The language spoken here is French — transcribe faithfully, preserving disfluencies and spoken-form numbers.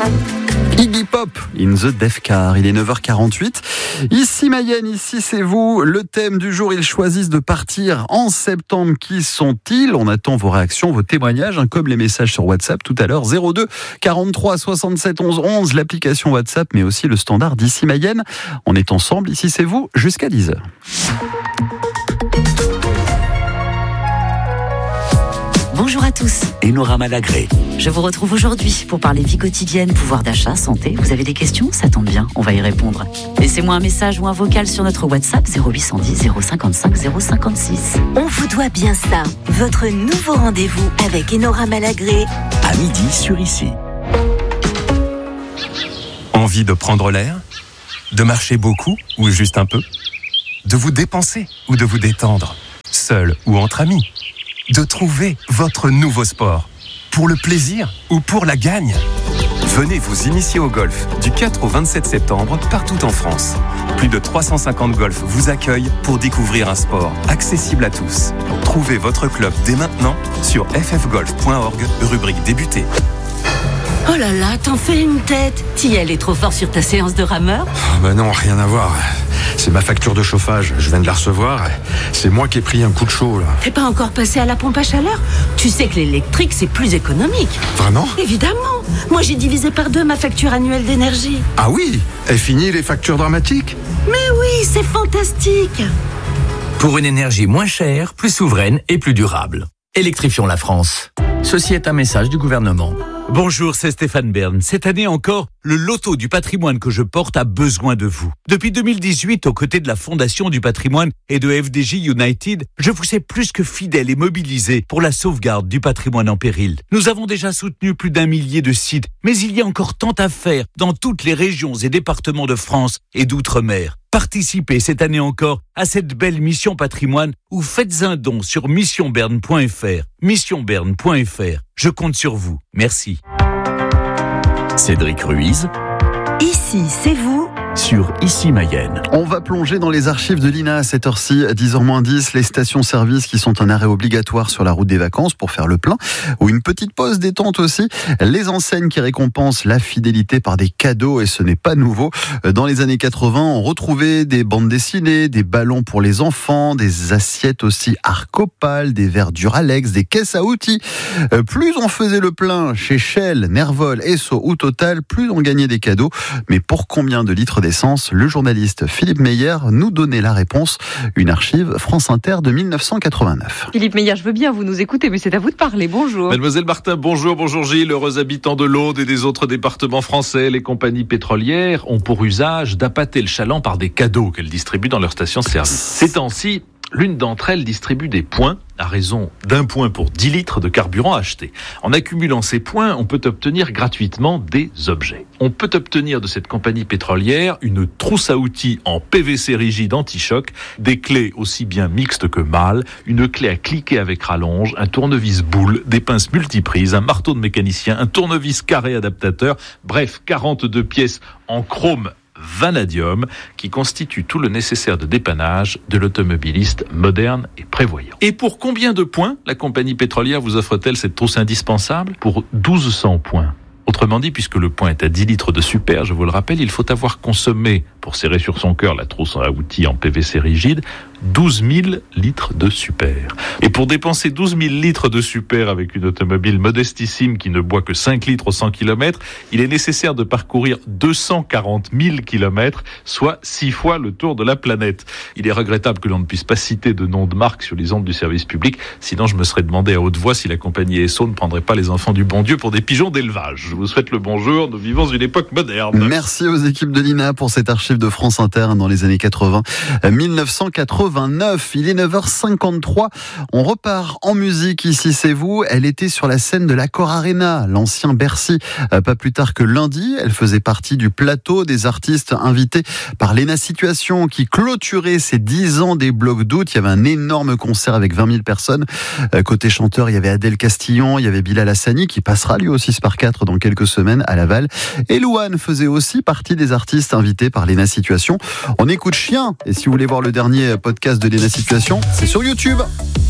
Iggy Pop in the Def Car, il est neuf heures quarante-huit. Ici Mayenne, ici c'est vous. Le thème du jour, ils choisissent de partir en septembre. Qui sont-ils ? On attend vos réactions, vos témoignages, hein, comme les messages sur WhatsApp tout à l'heure. zéro deux quarante-trois soixante-sept onze onze, l'application WhatsApp, mais aussi le standard d'Ici Mayenne. On est ensemble, ici c'est vous, jusqu'à dix heures. Bonjour à tous. Enora Malagré. Je vous retrouve aujourd'hui pour parler vie quotidienne, pouvoir d'achat, santé. Vous avez des questions ? Ça tombe bien, on va y répondre. Laissez-moi un message ou un vocal sur notre WhatsApp zéro huit cent dix zéro cinquante-cinq zéro cinquante-six. On vous doit bien ça. Votre nouveau rendez-vous avec Enora Malagré. À midi sur Ici. Envie de prendre l'air ? De marcher beaucoup ou juste un peu ? De vous dépenser ou de vous détendre ? Seul ou entre amis ? De trouver votre nouveau sport, pour le plaisir ou pour la gagne. Venez vous initier au golf du quatre au vingt-sept septembre partout en France. Plus de trois cent cinquante golfs vous accueillent pour découvrir un sport accessible à tous. Trouvez votre club dès maintenant sur f f golf point org, rubrique débuter. Oh là là, t'en fais une tête. T'y est trop fort sur ta séance de rameur ? Oh bah non, rien à voir. C'est ma facture de chauffage, je viens de la recevoir. C'est moi qui ai pris un coup de chaud là. T'es pas encore passé à la pompe à chaleur ? Tu sais que l'électrique c'est plus économique. Vraiment ? Évidemment. Moi j'ai divisé par deux ma facture annuelle d'énergie. Ah oui ? Et fini les factures dramatiques ? Mais oui, c'est fantastique. Pour une énergie moins chère, plus souveraine et plus durable. Électrifions la France. Ceci est un message du gouvernement. Bonjour, c'est Stéphane Bern. Cette année encore, le loto du patrimoine que je porte a besoin de vous. Depuis deux mille dix-huit, aux côtés de la Fondation du patrimoine et de F D J United, je vous sais plus que fidèle et mobilisé pour la sauvegarde du patrimoine en péril. Nous avons déjà soutenu plus d'un millier de sites, mais il y a encore tant à faire dans toutes les régions et départements de France et d'outre-mer. Participez cette année encore à cette belle mission patrimoine ou faites un don sur mission berne point f r. mission berne point f r. Je compte sur vous. Merci. Cédric Ruiz. Ici, c'est vous. Sur Ici Mayenne. On va plonger dans les archives de l'I N A à cette heure-ci, dix heures moins dix, les stations-service qui sont un arrêt obligatoire sur la route des vacances pour faire le plein, ou une petite pause détente aussi, les enseignes qui récompensent la fidélité par des cadeaux, et ce n'est pas nouveau. Dans les années quatre-vingts, on retrouvait des bandes dessinées, des ballons pour les enfants, des assiettes aussi Arcopal, des verres Duralex, des caisses à outils. Plus on faisait le plein chez Shell, Nervol, Esso ou Total, plus on gagnait des cadeaux. Mais pour combien de litres d'essence ? Le journaliste Philippe Meyer nous donnait la réponse. Une archive France Inter de mille neuf cent quatre-vingt-neuf. Philippe Meyer, je veux bien vous nous écouter, mais c'est à vous de parler. Bonjour. Mademoiselle Martin, bonjour, bonjour Gilles. Heureux habitants de l'Aude et des autres départements français, les compagnies pétrolières ont pour usage d'appâter le chaland par des cadeaux qu'elles distribuent dans leurs stations-service. Ces temps-ci, l'une d'entre elles distribue des points à raison d'un point pour dix litres de carburant acheté. En accumulant ces points, on peut obtenir gratuitement des objets. On peut obtenir de cette compagnie pétrolière une trousse à outils en P V C rigide anti-choc, des clés aussi bien mixtes que mâles, une clé à cliquer avec rallonge, un tournevis boule, des pinces multiprises, un marteau de mécanicien, un tournevis carré adaptateur, bref, quarante-deux pièces en chrome vanadium qui constitue tout le nécessaire de dépannage de l'automobiliste moderne et prévoyant. Et pour combien de points la compagnie pétrolière vous offre-t-elle cette trousse indispensable ? Pour douze cents points. Autrement dit, puisque le point est à dix litres de super, je vous le rappelle, il faut avoir consommé, pour serrer sur son cœur la trousse à outils en P V C rigide, douze mille litres de super. Et pour dépenser douze mille litres de super avec une automobile modestissime qui ne boit que cinq litres au cent kilomètres, il est nécessaire de parcourir deux cent quarante mille kilomètres, soit six fois le tour de la planète. Il est regrettable que l'on ne puisse pas citer de nom de marque sur les ondes du service public, sinon je me serais demandé à haute voix si la compagnie Esso ne prendrait pas les enfants du bon Dieu pour des pigeons d'élevage. Je vous souhaite le bonjour, nous vivons une époque moderne. Merci aux équipes de l'I N A pour cette archive de France Inter dans les années quatre-vingts, mille neuf cent quatre-vingt-neuf. Il est neuf heures cinquante-trois. On repart en musique. Ici, c'est vous. Elle était sur la scène de l'Accor Arena, l'ancien Bercy. Pas plus tard que lundi, elle faisait partie du plateau des artistes invités par Léna Situation qui clôturait ses dix ans des blocs d'août. Il y avait un énorme concert avec vingt mille personnes. Côté chanteur, il y avait Adèle Castillon, il y avait Bilal Hassani qui passera lui aussi par quatre dans quelques semaines à Laval. Et Louane faisait aussi partie des artistes invités par Léna Situation. On écoute Chien. Et si vous voulez voir le dernier podcast de Léna Situation, c'est sur YouTube.